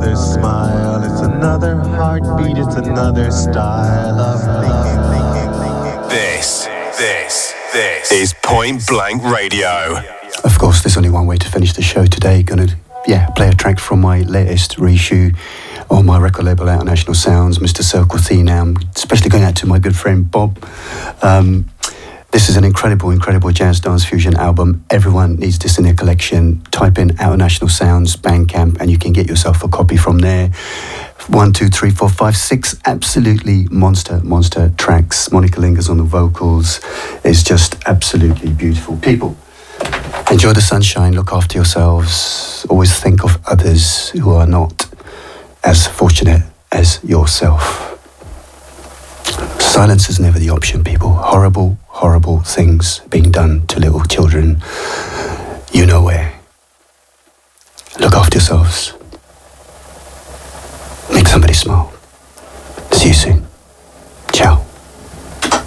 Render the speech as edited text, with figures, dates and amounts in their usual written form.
another smile, it's another heartbeat, it's another style of thinking. This is Point Blank Radio. Of course, there's only one way to finish the show today. Gonna, play a track from my latest reissue on my record label, Out National Sounds, Mr. Circle T now. Especially going out to my good friend Bob. This is an incredible jazz dance fusion album. Everyone needs this in their collection. Type in Out National Sounds, Bandcamp, and you can get yourself a copy from there. 1, 2, 3, 4, 5, 6 absolutely monster tracks. Monica lingers on the vocals. It's just absolutely beautiful. People, enjoy the sunshine, look after yourselves. Always think of others who are not as fortunate as yourself. Silence is never the option, people. Horrible things being done to little children. You know where. Look after yourselves. Make somebody smile. See you soon.